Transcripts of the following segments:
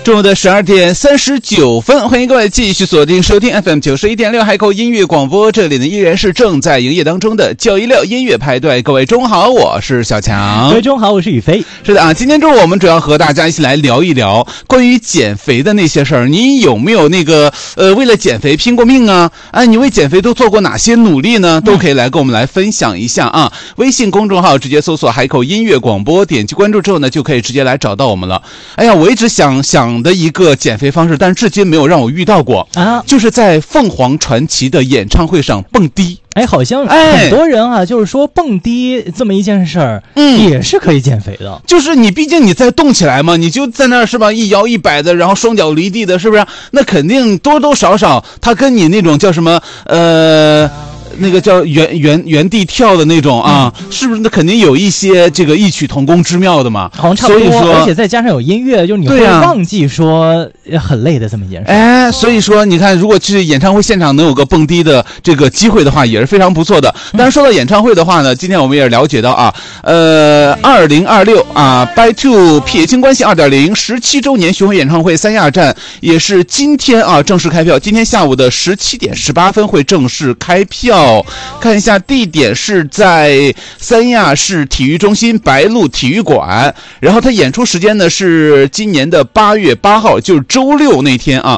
中午的12:39，欢迎各位继续锁定收听 FM 91.6海口音乐广播，这里呢依然是正在营业当中的916音乐派对。各位中午好，我是小强。 各位中午好，我是宇飞。 是的啊，今天中午我们主要和大家一起来聊一聊关于减肥的那些事儿。你有没有那个为了减肥拼过命啊？你为减肥都做过哪些努力呢？都可以来跟我们来分享一下啊。微信公众号直接搜索海口音乐广播，点击关注之后呢，就可以直接来找到我们了。哎呀，我一直想的一个减肥方式，但是至今没有让我遇到过啊，就是在凤凰传奇的演唱会上蹦迪。 好像很多人啊，就是说蹦迪这么一件事儿，也是可以减肥的。 就是你毕竟你在动起来嘛，你就在那儿是吧，一摇一摆的，然后双脚离地的，是不是？那肯定多多少少，它跟你那种叫什么那个叫原地跳的那种啊，是不是？那肯定有一些这个异曲同工之妙的嘛。 好像差不多，所以说，而且再加上有音乐，就是你会忘记说很累的这么一件事。 所以说你看，如果去演唱会现场能有个蹦迪的这个机会的话，也是非常不错的。当然说到演唱会的话呢，今天我们也了解到啊，2026啊 By Two 撇清关系2.0 17周年巡回演唱会三亚站也是今天啊正式开票，今天下午的17:18会正式开票。看一下地点是在三亚市体育中心白鹿体育馆，然后它演出时间呢是今年的8月8号，就是周六那天啊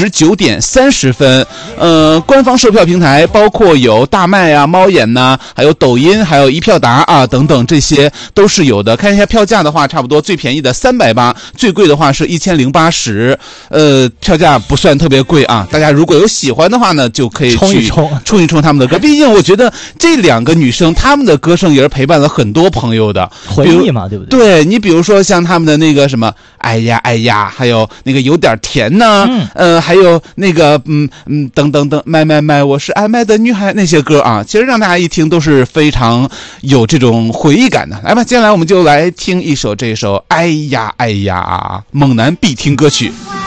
，19:30。官方售票平台包括有大麦啊、猫眼呐，还有抖音，还有一票达啊等等，这些都是有的。看一下票价的话，差不多最便宜的380，最贵的话是1080。票价不算特别贵啊，大家如果有喜欢的话呢，就可以去冲一冲他们的歌。毕竟我觉得这两个女生她们的歌声也是陪伴了很多朋友的回忆嘛，对不对？ 对，你比如说像他们的那个什么哎呀哎呀，还有那个有点甜呢，还有那个等等等麦我是爱麦的女孩，那些歌啊，其实让大家一听都是非常有这种回忆感的。来吧，接下来我们就来听这首哎呀哎呀猛男必听歌曲。